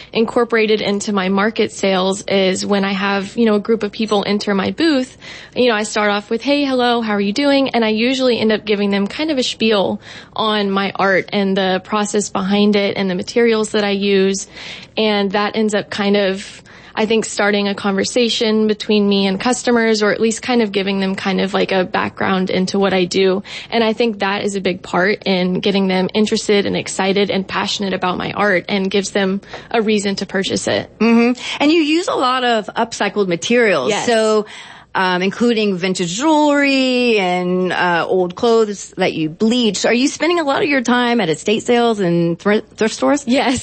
incorporated into my market sales is when I have, a group of people enter my booth, I start off with, hey, hello, how are you doing? And I usually end up giving them kind of a spiel on my art and the process behind it and the materials that I use. And that ends up kind of, I think, starting a conversation between me and customers, or at least kind of giving them kind of like a background into what I do. And I think that is a big part in getting them interested and excited and passionate about my art, and gives them a reason to purchase it. Mm-hmm. And you use a lot of upcycled materials. Yes. So, including vintage jewelry and old clothes that you bleach. Are you spending a lot of your time at estate sales and thrift stores? Yes.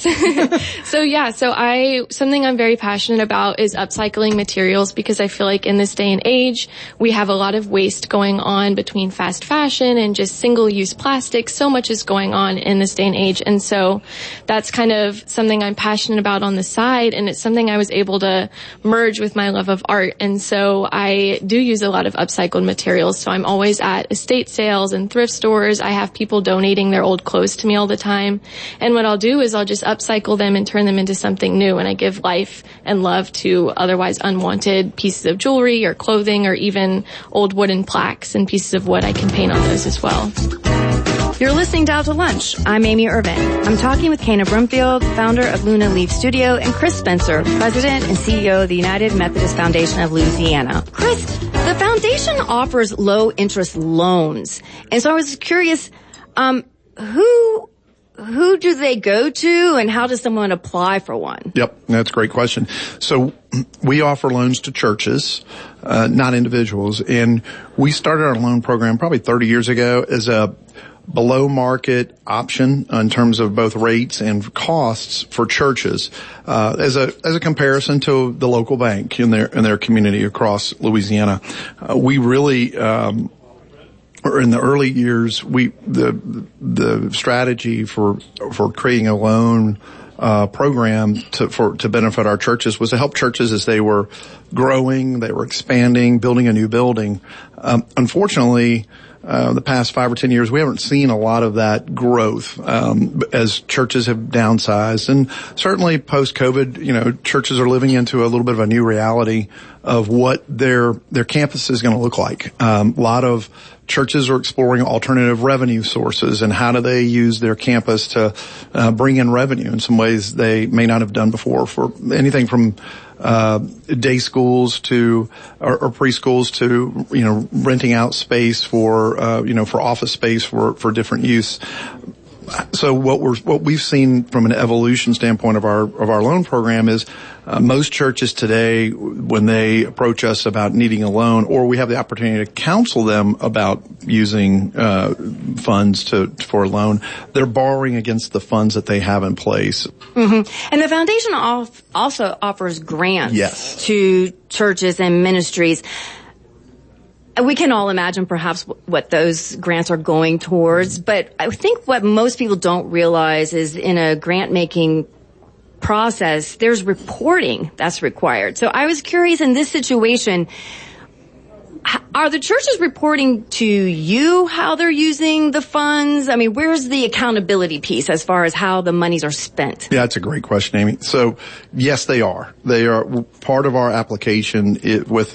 So something I'm very passionate about is upcycling materials, because I feel like in this day and age, we have a lot of waste going on between fast fashion and just single-use plastic. So much is going on in this day and age. And so that's kind of something I'm passionate about on the side, and it's something I was able to merge with my love of art. And so I do use a lot of upcycled materials. So I'm always at estate sales and thrift stores. I have people donating their old clothes to me all the time. And what I'll do is I'll just upcycle them and turn them into something new. And I give life and love to otherwise unwanted pieces of jewelry or clothing, or even old wooden plaques and pieces of wood. I can paint on those as well. You're listening to Out to Lunch. I'm Amy Irvin. I'm talking with Kana Brumfield, founder of Luna Leaf Studio, and Chris Spencer, president and CEO of the United Methodist Foundation of Louisiana. Chris, the foundation offers low-interest loans. And so I was curious, who do they go to, and how does someone apply for one? Yep, that's a great question. So we offer loans to churches, not individuals. And we started our loan program probably 30 years ago as a below market option in terms of both rates and costs for churches, as a comparison to the local bank in their community across Louisiana. We really, or in the early years, the strategy for creating a loan program to benefit our churches was to help churches as they were growing, they were expanding, building a new building. Unfortunately, the past 5 or 10 years, we haven't seen a lot of that growth, as churches have downsized. And certainly post-COVID, churches are living into a little bit of a new reality of what their campus is going to look like. A lot of churches are exploring alternative revenue sources and how do they use their campus to bring in revenue in some ways they may not have done before, for anything from day schools to or preschools to renting out space for office space for different use. So what we've seen from an evolution standpoint of our loan program is most churches today, when they approach us about needing a loan, or we have the opportunity to counsel them about using funds for a loan, they're borrowing against the funds that they have in place. Mm-hmm. And the foundation also offers grants Yes. to churches and ministries. We can all imagine perhaps what those grants are going towards, but I think what most people don't realize is in a grant-making process, there's reporting that's required. So I was curious, in this situation, are the churches reporting to you how they're using the funds? I mean, where's the accountability piece as far as how the monies are spent? Yeah, that's a great question, Amy. So, yes, they are. They are part of our application with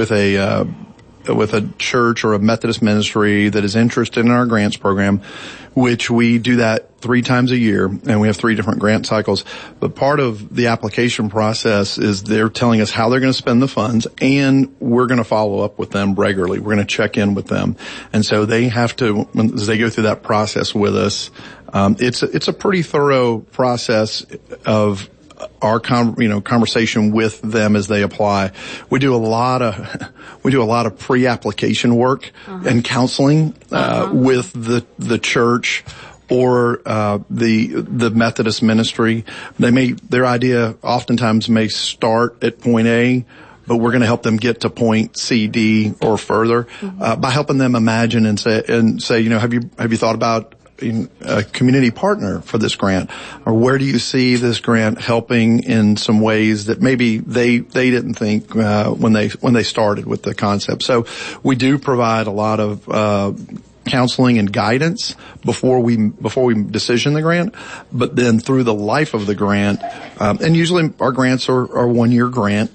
a church or a Methodist ministry that is interested in our grants program, which we do that 3 times a year, and we have 3 different grant cycles. But part of the application process is they're telling us how they're going to spend the funds, and we're going to follow up with them regularly. We're going to check in with them. And so they have to, as they go through that process with us, it's a pretty thorough process of our conversation with them as they apply. We do a lot of pre-application work and counseling with the church or the Methodist ministry. Their idea oftentimes may start at point A, but we're going to help them get to point C, D, or further by helping them imagine and say, have you thought about a community partner for this grant, or where do you see this grant helping in some ways that maybe they didn't think when they started with the concept. So we do provide a lot of counseling and guidance before we decision the grant, but then through the life of the grant, and usually our grants are 1-year grant.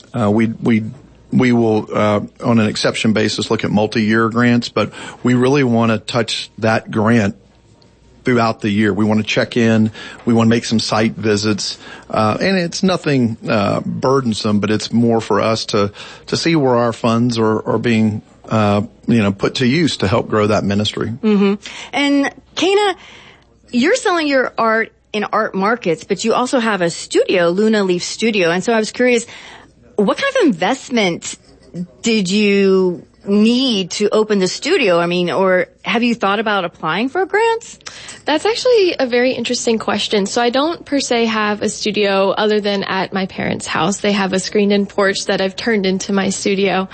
We will, on an exception basis, look at multi-year grants, but we really want to touch that grant throughout the year. We want to check in. We want to make some site visits. And it's nothing, burdensome, but it's more for us to see where our funds are being, put to use to help grow that ministry. Mm-hmm. And Kana, you're selling your art in art markets, but you also have a studio, Luna Leaf Studio. And so I was curious, what kind of investment did you need to open the studio? I mean, or have you thought about applying for grants? That's actually a very interesting question. So I don't per se have a studio other than at my parents' house. They have a screened-in porch that I've turned into my studio.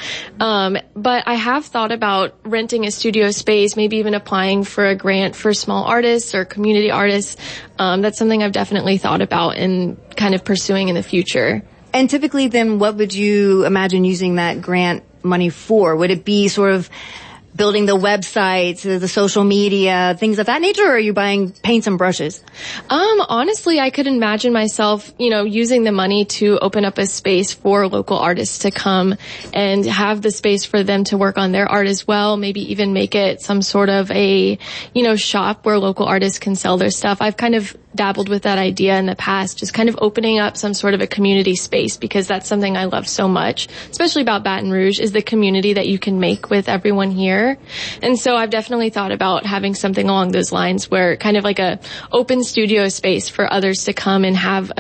But I have thought about renting a studio space, maybe even applying for a grant for small artists or community artists. That's something I've definitely thought about and kind of pursuing in the future. And typically then what would you imagine using that grant money for? Would it be sort of building the websites, the social media, things of that nature, or are you buying paints and brushes? Honestly, I could imagine myself, using the money to open up a space for local artists to come and have the space for them to work on their art as well. Maybe even make it some sort of a, shop where local artists can sell their stuff. I've kind of dabbled with that idea in the past, just kind of opening up some sort of a community space, because that's something I love so much, especially about Baton Rouge, is the community that you can make with everyone here. And so I've definitely thought about having something along those lines, where kind of like a open studio space for others to come and have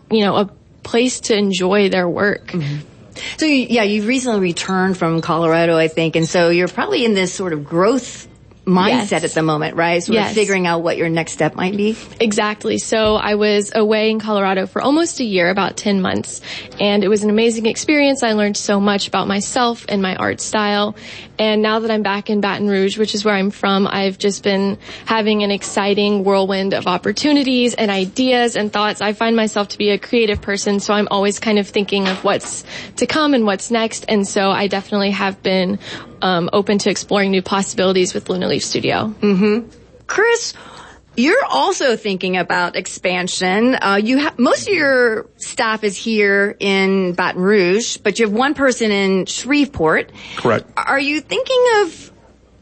a place to enjoy their work. Mm-hmm. So you've recently returned from Colorado, I think, and so you're probably in this sort of growth mindset at the moment, right? Sort of figuring out what your next step might be. Exactly. So I was away in Colorado for almost a year, about 10 months, and it was an amazing experience. I learned so much about myself and my art style. And now that I'm back in Baton Rouge, which is where I'm from, I've just been having an exciting whirlwind of opportunities and ideas and thoughts. I find myself to be a creative person, so I'm always kind of thinking of what's to come and what's next. And so I definitely have been open to exploring new possibilities with Luna Leaf Studio. Mm-hmm. Chris, you're also thinking about expansion. Most of your staff is here in Baton Rouge, but you have one person in Shreveport. Correct. Are you thinking of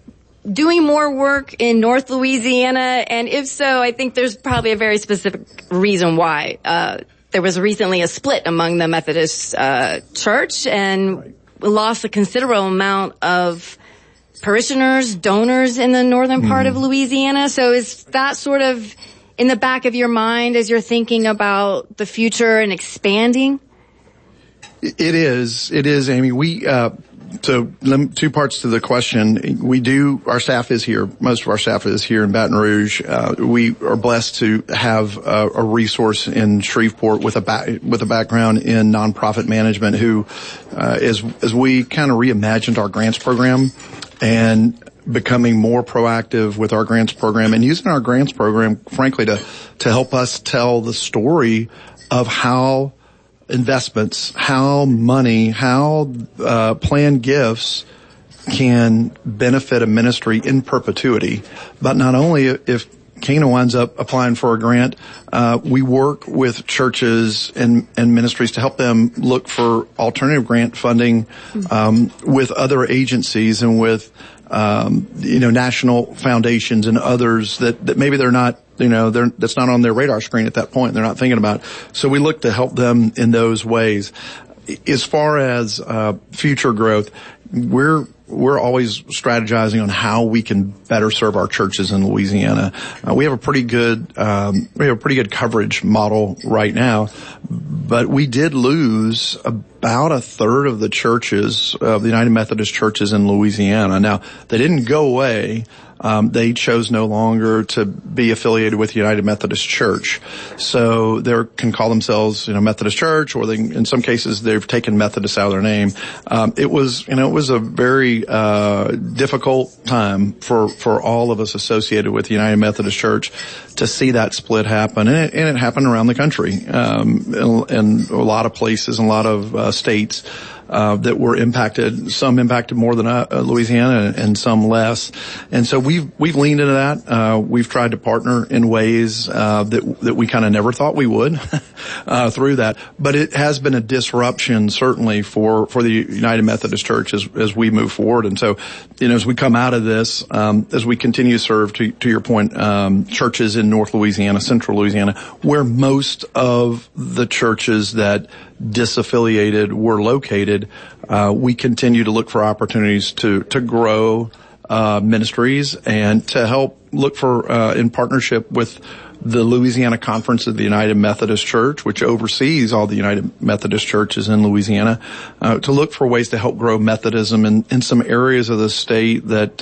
doing more work in North Louisiana? And if so, I think there's probably a very specific reason why. There was recently a split among the Methodist Church, and lost a considerable amount of parishioners, donors in the northern part of Louisiana. So is that sort of in the back of your mind as you're thinking about the future and expanding? It is, Amy. So two parts to the question. Our staff is here. Most of our staff is here in Baton Rouge. We are blessed to have a resource in Shreveport with a background in nonprofit management who, as we kind of reimagined our grants program and becoming more proactive with our grants program and using our grants program, frankly, to help us tell the story of how investments, how money, how planned gifts can benefit a ministry in perpetuity. But not only if Kana winds up applying for a grant, we work with churches and ministries to help them look for alternative grant funding with other agencies and with national foundations and others that maybe they're not, that's not on their radar screen at that point. They're not thinking about it. So we look to help them in those ways. As far as future growth, we're always strategizing on how we can better serve our churches in Louisiana. We have a pretty good coverage model right now, but we did lose about a third of the churches of the United Methodist churches in Louisiana. Now, they didn't go away. They chose no longer to be affiliated with United Methodist Church. So they can call themselves, Methodist Church, or in some cases they've taken Methodist out of their name. It was a very, difficult time for all of us associated with United Methodist Church to see that split happen. And it happened around the country, in a lot of places, in a lot of, states. that were impacted. Some impacted more than Louisiana, and some less. And so we've leaned into that. We've tried to partner in ways that we kind of never thought we would through that. But it has been a disruption, certainly, for the United Methodist Church as we move forward. And so, as we come out of this, as we continue to serve, to your point, churches in North Louisiana, Central Louisiana, where most of the churches that disaffiliated were located, we continue to look for opportunities to grow ministries and to help look for in partnership with the Louisiana Conference of the United Methodist Church, which oversees all the United Methodist churches in Louisiana, to look for ways to help grow Methodism in some areas of the state that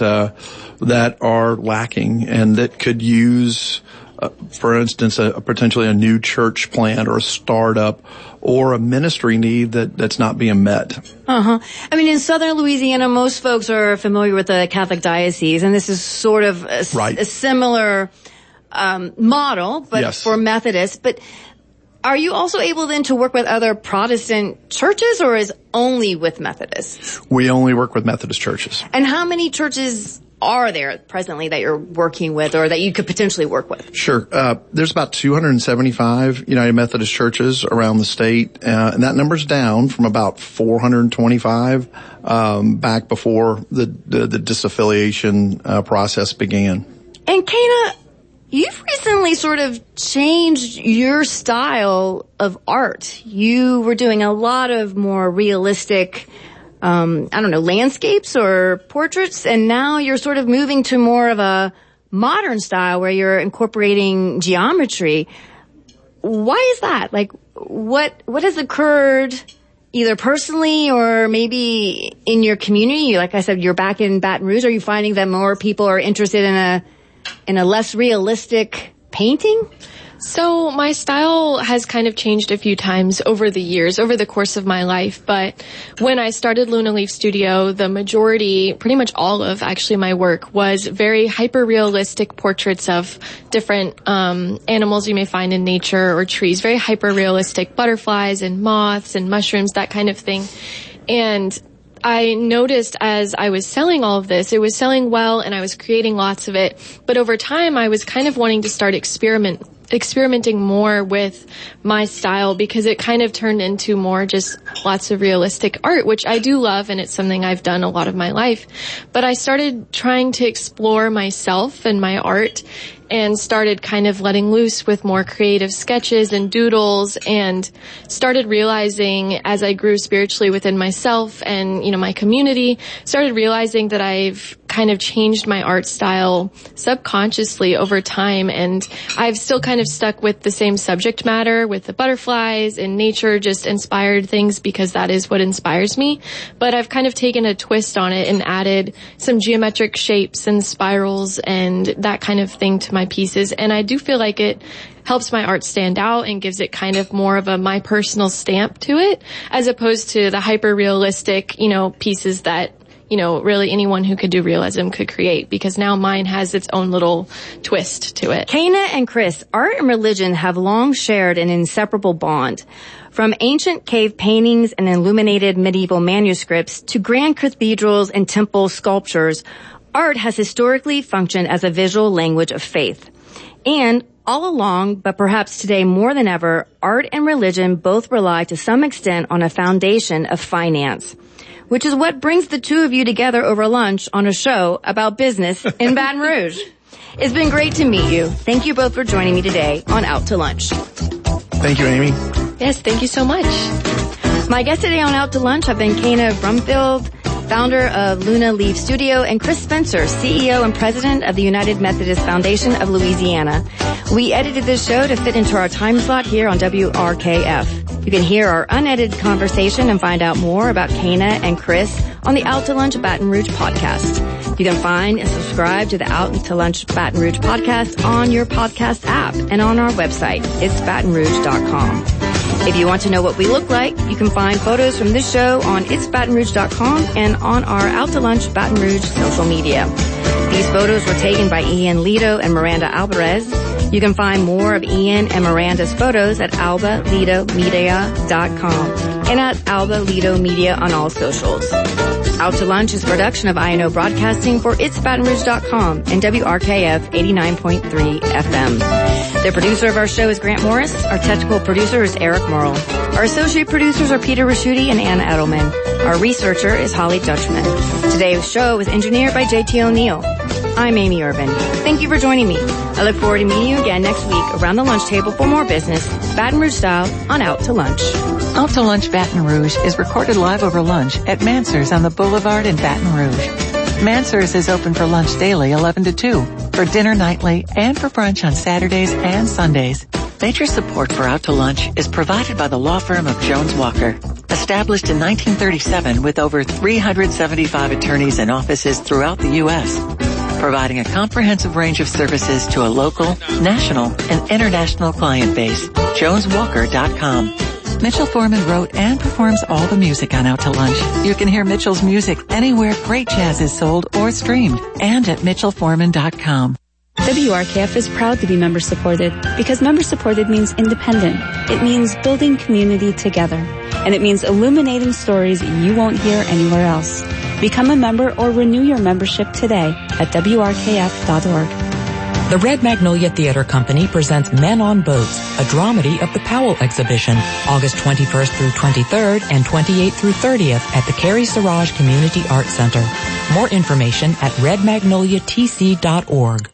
are lacking and that could use, for instance, potentially a new church plant or a startup or a ministry need that's not being met. I mean, in southern Louisiana, most folks are familiar with the Catholic diocese, and this is sort of a similar model, but yes, for Methodists. But are you also able then to work with other Protestant churches, or is only with Methodists? We only work with Methodist churches. And how many churches are there presently that you're working with, or that you could potentially work with? Sure. There's about 275 United Methodist churches around the state, and that number's down from about 425 back before the disaffiliation process began. And Kana, you've recently sort of changed your style of art. You were doing a lot of more realistic, landscapes or portraits, and now you're sort of moving to more of a modern style where you're incorporating geometry. Why is that? Like, what has occurred either personally or maybe in your community? Like I said, you're back in Baton Rouge. Are you finding that more people are interested in a less realistic painting? So my style has kind of changed a few times over the years, over the course of my life. But when I started Luna Leaf Studio, the majority, pretty much all of actually my work was very hyper-realistic portraits of different animals you may find in nature or trees, very hyper-realistic butterflies and moths and mushrooms, that kind of thing. And I noticed as I was selling all of this, it was selling well and I was creating lots of it. But over time, I was kind of wanting to start experimenting more with my style, because it kind of turned into more just lots of realistic art, which I do love, and it's something I've done a lot of my life. But I started trying to explore myself and my art, and started kind of letting loose with more creative sketches and doodles, and started realizing as I grew spiritually within myself and, my community, started realizing that I've kind of changed my art style subconsciously over time, and I've still kind of stuck with the same subject matter with the butterflies and nature, just inspired things because that is what inspires me. But I've kind of taken a twist on it and added some geometric shapes and spirals and that kind of thing to my pieces, and I do feel like it helps my art stand out and gives it kind of more of my personal stamp to it, as opposed to the hyper-realistic, pieces that, really anyone who could do realism could create, because now mine has its own little twist to it. Kana and Chris, art and religion have long shared an inseparable bond. From ancient cave paintings and illuminated medieval manuscripts to grand cathedrals and temple sculptures, art has historically functioned as a visual language of faith. And all along, but perhaps today more than ever, art and religion both rely to some extent on a foundation of finance, which is what brings the two of you together over lunch on a show about business in Baton Rouge. It's been great to meet you. Thank you both for joining me today on Out to Lunch. Thank you, Amy. Yes, thank you so much. My guests today on Out to Lunch have been Kana Brumfield, founder of Luna Leaf Studio, and Chris Spencer, CEO and president of the United Methodist Foundation of Louisiana. We edited this show to fit into our time slot here on WRKF. You can hear our unedited conversation and find out more about Kana and Chris on the Out to Lunch Baton Rouge podcast. You can find and subscribe to the Out to Lunch Baton Rouge podcast on your podcast app and on our website, itsbatonrouge.com. If you want to know what we look like, you can find photos from this show on itsbatonrouge.com and on our Out to Lunch Baton Rouge social media. These photos were taken by Ian Lido and Miranda Alvarez. You can find more of Ian and Miranda's photos at albalidomedia.com. and at Alba Lido Media on all socials. Out to Lunch is a production of INO Broadcasting for itsbatonrouge.com and WRKF 89.3 FM. The producer of our show is Grant Morris. Our technical producer is Eric Merle. Our associate producers are Peter Raschuti and Ann Edelman. Our researcher is Holly Dutchman. Today's show was engineered by JT O'Neill. I'm Amy Irvin. Thank you for joining me. I look forward to meeting you again next week around the lunch table for more business, Baton Rouge style, on Out to Lunch. Out to Lunch Baton Rouge is recorded live over lunch at Mansur's on the Boulevard in Baton Rouge. Mansur's is open for lunch daily 11 to 2, for dinner nightly, and for brunch on Saturdays and Sundays. Major support for Out to Lunch is provided by the law firm of Jones Walker. Established in 1937 with over 375 attorneys and offices throughout the U.S., providing a comprehensive range of services to a local, national, and international client base. JonesWalker.com. Mitchell Foreman wrote and performs all the music on Out to Lunch. You can hear Mitchell's music anywhere great jazz is sold or streamed, and at MitchellForeman.com. WRKF is proud to be member-supported because member-supported means independent. It means building community together. And it means illuminating stories you won't hear anywhere else. Become a member or renew your membership today at WRKF.org. The Red Magnolia Theater Company presents Men on Boats, a dramedy of the Powell exhibition, August 21st through 23rd and 28th through 30th at the Carrie Siraj Community Arts Center. More information at redmagnoliatc.org.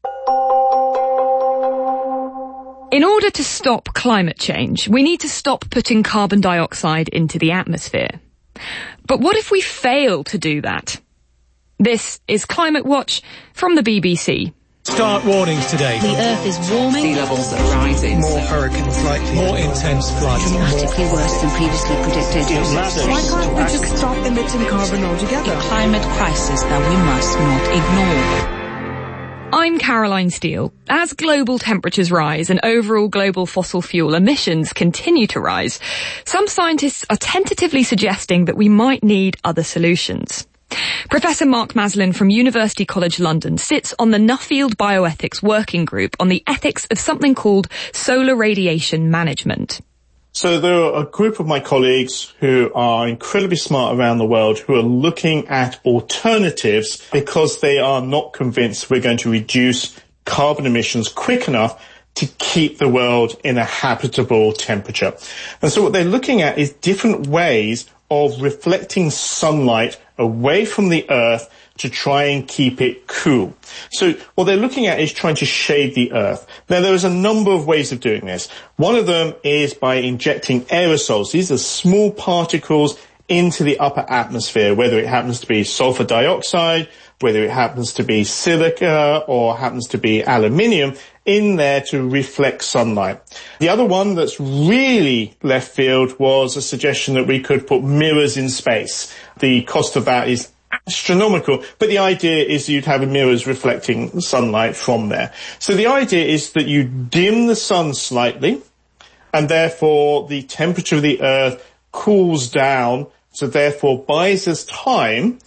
In order to stop climate change, we need to stop putting carbon dioxide into the atmosphere. But what if we fail to do that? This is Climate Watch from the BBC. Start warnings today. The Earth is warming. Sea levels are rising. More hurricanes likely. More intense floods. Dramatically worse than previously predicted. Why can't we just stop emitting carbon altogether? A climate crisis that we must not ignore. I'm Caroline Steele. As global temperatures rise and overall global fossil fuel emissions continue to rise, some scientists are tentatively suggesting that we might need other solutions. Professor Mark Maslin from University College London sits on the Nuffield Bioethics Working Group on the ethics of something called solar radiation management. So there are a group of my colleagues who are incredibly smart around the world who are looking at alternatives because they are not convinced we're going to reduce carbon emissions quick enough to keep the world in a habitable temperature. And so what they're looking at is different ways of reflecting sunlight away from the Earth to try and keep it cool. So what they're looking at is trying to shade the Earth. Now, there is a number of ways of doing this. One of them is by injecting aerosols. These are small particles into the upper atmosphere, whether it happens to be sulfur dioxide, whether it happens to be silica or happens to be aluminium, in there to reflect sunlight. The other one that's really left field was a suggestion that we could put mirrors in space. The cost of that is astronomical, but the idea is you'd have mirrors reflecting sunlight from there. So the idea is that you dim the sun slightly, and therefore the temperature of the Earth cools down, so therefore buys us time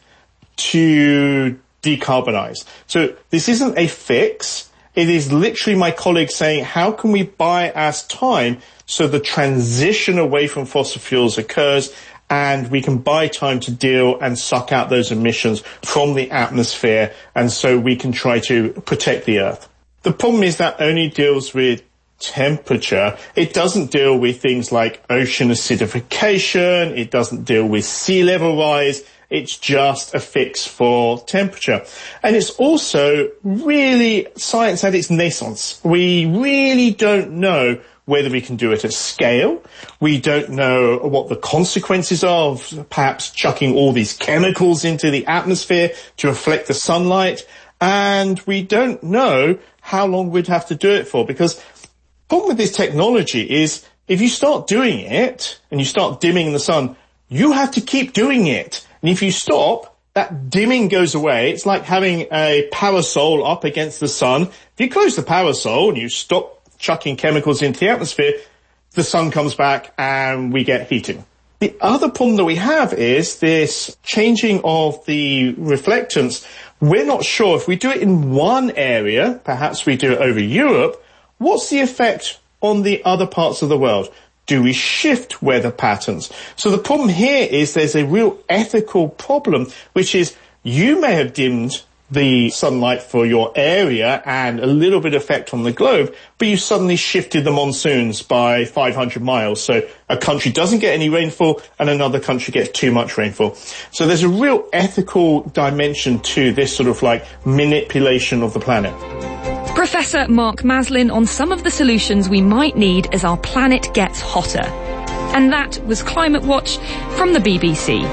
to decarbonize. So this isn't a fix. It is literally my colleagues saying, how can we buy us time so the transition away from fossil fuels occurs and we can buy time to deal and suck out those emissions from the atmosphere, and so we can try to protect the Earth. The problem is that only deals with temperature. It doesn't deal with things like ocean acidification. It doesn't deal with sea level rise. It's just a fix for temperature. And it's also really science at its naissance. We really don't know whether we can do it at scale. We don't know what the consequences are of perhaps chucking all these chemicals into the atmosphere to reflect the sunlight. And we don't know how long we'd have to do it for, because the problem with this technology is if you start doing it and you start dimming the sun, you have to keep doing it. And if you stop, that dimming goes away. It's like having a parasol up against the sun. If you close the parasol and you stop chucking chemicals into the atmosphere, the sun comes back and we get heating. The other problem that we have is this changing of the reflectance. We're not sure if we do it in one area, perhaps we do it over Europe, what's the effect on the other parts of the world? do we shift weather patterns? So the problem here is there's a real ethical problem, which is you may have dimmed the sunlight for your area and a little bit of effect on the globe, but you suddenly shifted the monsoons by 500 miles. So a country doesn't get any rainfall and another country gets too much rainfall. So there's a real ethical dimension to this sort of like manipulation of the planet. Professor Mark Maslin on some of the solutions we might need as our planet gets hotter. And that was Climate Watch from the BBC.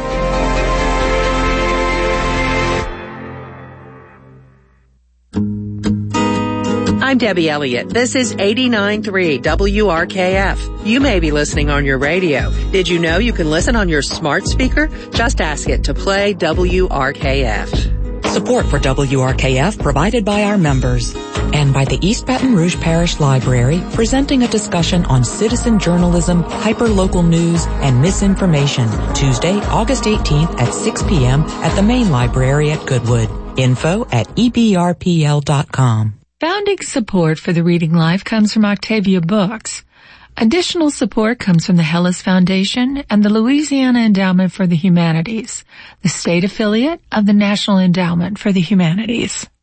I'm Debbie Elliott. This is 89.3 WRKF. You may be listening on your radio. Did you know you can listen on your smart speaker? Just ask it to play WRKF. Support for WRKF provided by our members and by the East Baton Rouge Parish Library, presenting a discussion on citizen journalism, hyperlocal news, and misinformation, Tuesday, August 18th at 6 p.m. at the main library at Goodwood. Info at ebrpl.com. Founding support for the Reading Life comes from Octavia Books. Additional support comes from the Hellas Foundation and the Louisiana Endowment for the Humanities, the state affiliate of the National Endowment for the Humanities.